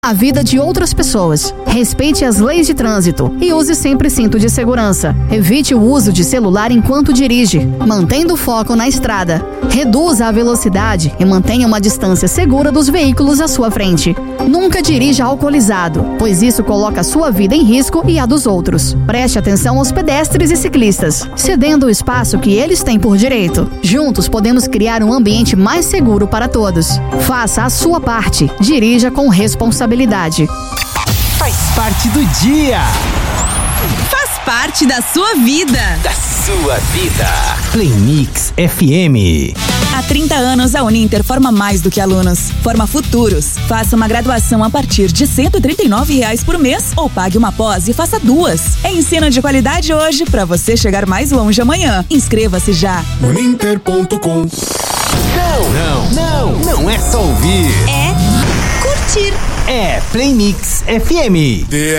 a vida de outras pessoas. Respeite as leis de trânsito e use sempre cinto de segurança. Evite o uso de celular enquanto dirige, mantendo o foco na estrada. Reduza a velocidade e mantenha uma distância segura dos veículos à sua frente. Nunca dirija alcoolizado, pois isso coloca a sua vida em risco e a dos outros. Preste atenção aos pedestres e ciclistas, cedendo o espaço que eles têm por direito. Juntos podemos criar um ambiente mais seguro para todos. Faça a sua parte. Dirija com responsabilidade. Faz parte do dia. Faz parte da sua vida. Da sua vida. Play Mix FM. Há 30 anos, a Uninter forma mais do que alunos. Forma futuros. Faça uma graduação a partir de R$ 139 por mês ou pague uma pós e faça 2. É ensino de qualidade hoje para você chegar mais longe amanhã. Inscreva-se já. Uninter.com. Não é só ouvir. É curtir. É Play Mix FM.